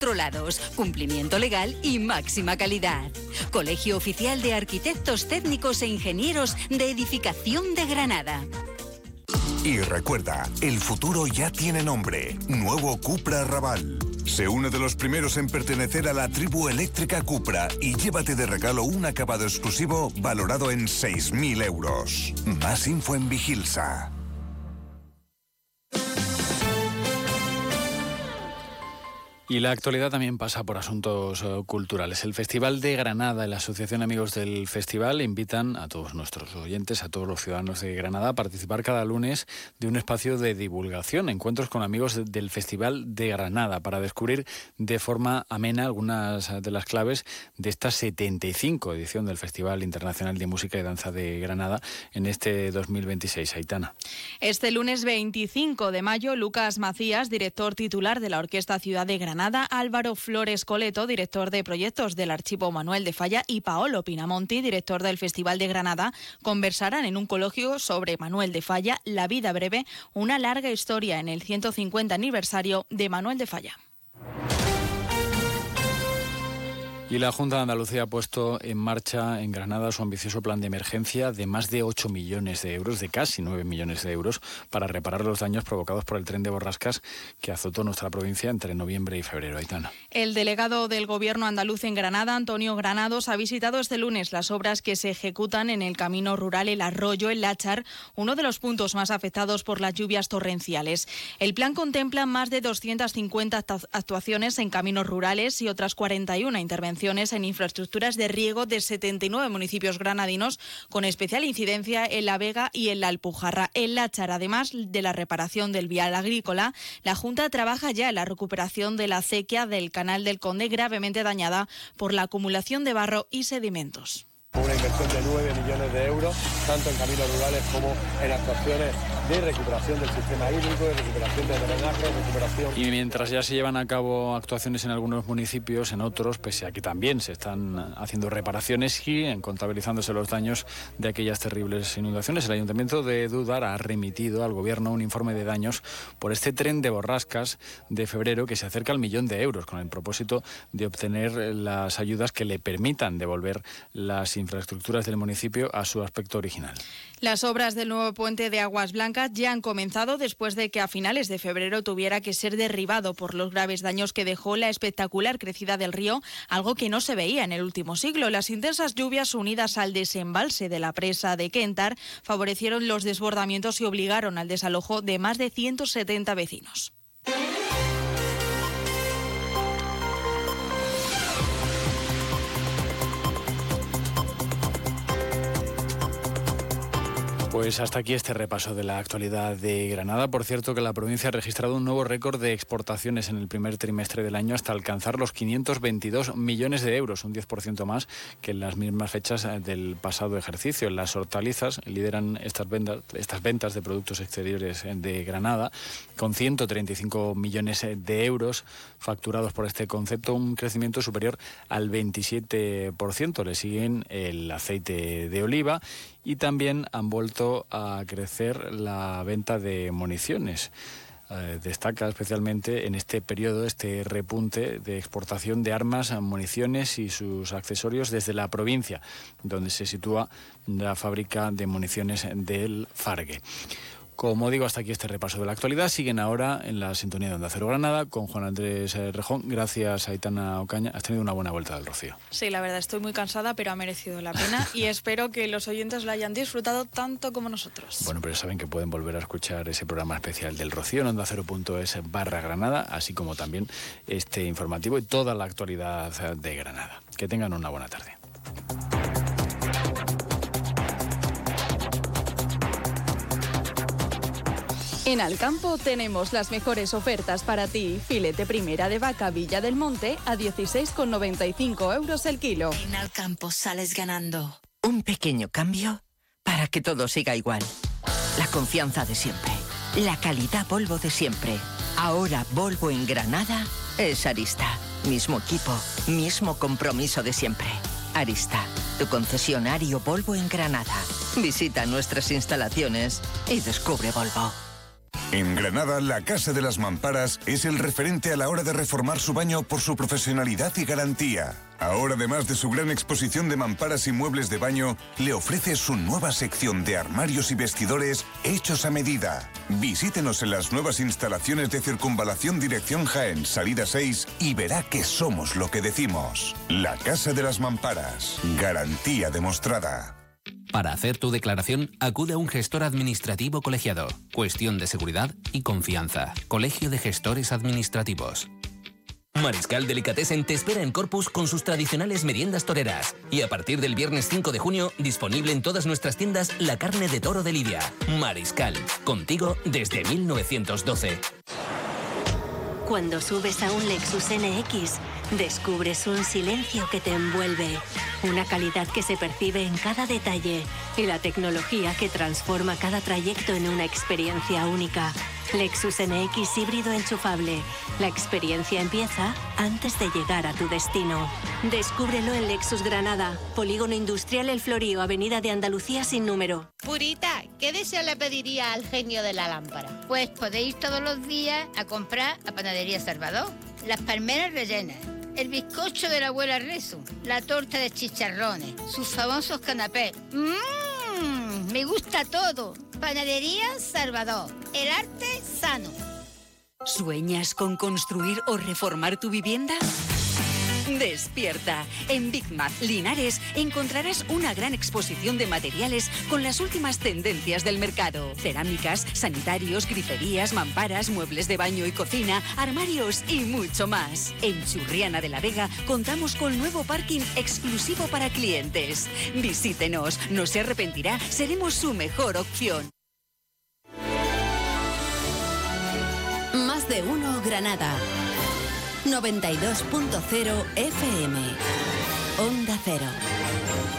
controlados, cumplimiento legal y máxima calidad. Colegio Oficial de Arquitectos Técnicos e Ingenieros de Edificación de Granada. Y recuerda, el futuro ya tiene nombre. Nuevo Cupra Raval. Sé uno de los primeros en pertenecer a la tribu eléctrica Cupra y llévate de regalo un acabado exclusivo valorado en 6.000 euros. Más info en Vigilsa. Y la actualidad también pasa por asuntos culturales. El Festival de Granada y la Asociación Amigos del Festival invitan a todos nuestros oyentes, a todos los ciudadanos de Granada, a participar cada lunes de un espacio de divulgación, encuentros con amigos del Festival de Granada, para descubrir de forma amena algunas de las claves de esta 75 edición del Festival Internacional de Música y Danza de Granada en este 2026. Aitana. Este lunes 25 de mayo, Lucas Macías, director titular de la Orquesta Ciudad de Granada, Álvaro Flores Coleto, director de proyectos del Archivo Manuel de Falla, y Paolo Pinamonti, director del Festival de Granada, conversarán en un coloquio sobre Manuel de Falla, La vida breve, una larga historia en el 150 aniversario de Manuel de Falla. Y la Junta de Andalucía ha puesto en marcha en Granada su ambicioso plan de emergencia de más de 8 millones de euros, de casi 9 millones de euros, para reparar los daños provocados por el tren de borrascas que azotó nuestra provincia entre noviembre y febrero. Aitana. El delegado del Gobierno andaluz en Granada, Antonio Granados, ha visitado este lunes las obras que se ejecutan en el camino rural El Arroyo, en Láchar, uno de los puntos más afectados por las lluvias torrenciales. El plan contempla más de 250 actuaciones en caminos rurales y otras 41 intervenciones en infraestructuras de riego de 79 municipios granadinos, con especial incidencia en La Vega y en la Alpujarra. En Láchar, además de la reparación del vial agrícola, la Junta trabaja ya en la recuperación de la acequia del Canal del Conde, gravemente dañada por la acumulación de barro y sedimentos. Una inversión de 9 millones de euros, tanto en caminos rurales como en actuaciones de recuperación del sistema hídrico, de recuperación de drenaje, recuperación... Y mientras ya se llevan a cabo actuaciones en algunos municipios, en otros, pese a que también se están haciendo reparaciones y contabilizándose los daños de aquellas terribles inundaciones, el Ayuntamiento de Dúdar ha remitido al Gobierno un informe de daños por este tren de borrascas de febrero que se acerca al 1 millón de euros, con el propósito de obtener las ayudas que le permitan devolver las infraestructuras del municipio a su aspecto original. Las obras del nuevo puente de Aguas Blancas ya han comenzado después de que a finales de febrero tuviera que ser derribado por los graves daños que dejó la espectacular crecida del río, algo que no se veía en el último siglo. Las intensas lluvias unidas al desembalse de la presa de Quentar favorecieron los desbordamientos y obligaron al desalojo de más de 170 vecinos. Pues hasta aquí este repaso de la actualidad de Granada. Por cierto, que la provincia ha registrado un nuevo récord de exportaciones en el primer trimestre del año, hasta alcanzar los 522 millones de euros, un 10% más que en las mismas fechas del pasado ejercicio. Las hortalizas lideran estas ventas de productos exteriores de Granada, con 135 millones de euros facturados por este concepto, un crecimiento superior al 27%. Le siguen el aceite de oliva y también han vuelto a crecer la venta de municiones. Destaca especialmente en este periodo este repunte de exportación de armas, municiones y sus accesorios desde la provincia, donde se sitúa la fábrica de municiones del Fargue. Como digo, hasta aquí este repaso de la actualidad. Siguen ahora en la sintonía de Onda Cero Granada con Juan Andrés Rejón. Gracias, Aitana Ocaña. Has tenido una buena vuelta del Rocío. Sí, la verdad, estoy muy cansada, pero ha merecido la pena y espero que los oyentes lo hayan disfrutado tanto como nosotros. Bueno, pero saben que pueden volver a escuchar ese programa especial del Rocío en ondacero.es/Granada, así como también este informativo y toda la actualidad de Granada. Que tengan una buena tarde. En Alcampo tenemos las mejores ofertas para ti. Filete primera de vaca Villa del Monte a 16,95 euros el kilo. En Alcampo sales ganando. Un pequeño cambio para que todo siga igual. La confianza de siempre. La calidad Volvo de siempre. Ahora Volvo en Granada es Arista. Mismo equipo, mismo compromiso de siempre. Arista, tu concesionario Volvo en Granada. Visita nuestras instalaciones y descubre Volvo. En Granada, la Casa de las Mamparas es el referente a la hora de reformar su baño por su profesionalidad y garantía. Ahora, además de su gran exposición de mamparas y muebles de baño, le ofrece su nueva sección de armarios y vestidores hechos a medida. Visítenos en las nuevas instalaciones de Circunvalación Dirección Jaén, salida 6, y verá que somos lo que decimos. La Casa de las Mamparas. Garantía demostrada. Para hacer tu declaración, acude a un gestor administrativo colegiado. Cuestión de seguridad y confianza. Colegio de Gestores Administrativos. Mariscal Delicatessen te espera en Corpus con sus tradicionales meriendas toreras. Y a partir del viernes 5 de junio, disponible en todas nuestras tiendas la carne de toro de Lidia. Mariscal, contigo desde 1912. Cuando subes a un Lexus NX, descubres un silencio que te envuelve, una calidad que se percibe en cada detalle y la tecnología que transforma cada trayecto en una experiencia única. Lexus NX híbrido enchufable. La experiencia empieza antes de llegar a tu destino. Descúbrelo en Lexus Granada, Polígono Industrial El Florío, Avenida de Andalucía sin número. Purita, ¿qué deseo le pediría al genio de la lámpara? Pues podéis todos los días a comprar a Panadería Salvador. Las palmeras rellenas, el bizcocho de la abuela Rezo, la torta de chicharrones, sus famosos canapés. Me gusta todo. Panadería Salvador, el arte sano. ¿Sueñas con construir o reformar tu vivienda? Despierta. En Big Mac Linares encontrarás una gran exposición de materiales con las últimas tendencias del mercado. Cerámicas, sanitarios, griferías, mamparas, muebles de baño y cocina, armarios y mucho más. En Churriana de la Vega contamos con nuevo parking exclusivo para clientes. Visítenos, no se arrepentirá, seremos su mejor opción. Más de uno Granada. 92.0 FM. Onda Cero.